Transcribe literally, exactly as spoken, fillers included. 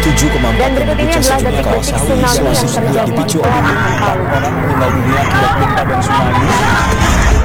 tujuh koma empat Dan berikut ini adalah detik-detik tsunami yang terjadi di Pelabuhan Palu. Orang meninggal dunia akibat gempa dan tsunami.